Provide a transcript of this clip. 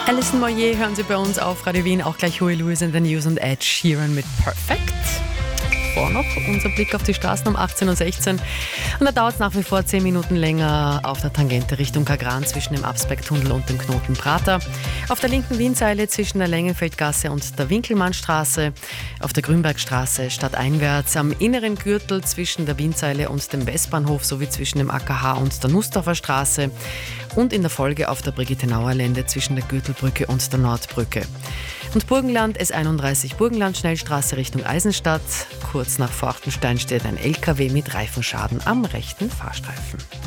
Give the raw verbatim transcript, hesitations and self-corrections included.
Alison Moyet hören Sie bei uns auf Radio Wien, auch gleich Huey Lewis in the News und Ed Sheeran mit Perfect. Vor noch unser Blick auf die Straßen um achtzehn Uhr sechzehn. Und da dauert es nach wie vor zehn Minuten länger auf der Tangente Richtung Kagran zwischen dem Abspecktunnel und dem Knoten Prater. Auf der linken Wienseile zwischen der Längenfeldgasse und der Winkelmannstraße. Auf der Grünbergstraße stadteinwärts. Am inneren Gürtel zwischen der Wienseile und dem Westbahnhof sowie zwischen dem A K H und der Nussdorfer Straße. Und in der Folge auf der Brigitte-Nauer-Lände zwischen der Gürtelbrücke und der Nordbrücke. Und Burgenland S einunddreißig Burgenland Schnellstraße Richtung Eisenstadt. Kurz nach Forchtenstein steht ein L K W mit Reifenschaden am rechten Fahrstreifen.